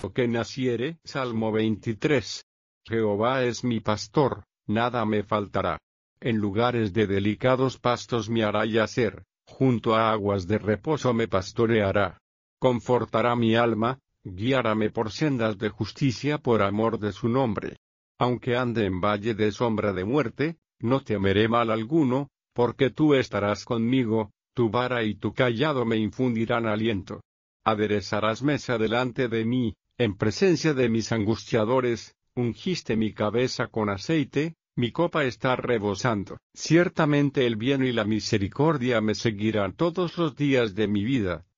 que naciere. Salmo 23. Jehová es mi pastor, nada me faltará. En lugares de delicados pastos me hará yacer, junto a aguas de reposo me pastoreará. Confortará mi alma, guiárame por sendas de justicia por amor de su nombre. Aunque ande en valle de sombra de muerte, no temeré mal alguno, porque tú estarás conmigo, tu vara y tu cayado me infundirán aliento. Aderezarás mesa delante de mí, en presencia de mis angustiadores, ungiste mi cabeza con aceite, mi copa está rebosando. Ciertamente el bien y la misericordia me seguirán todos los días de mi vida,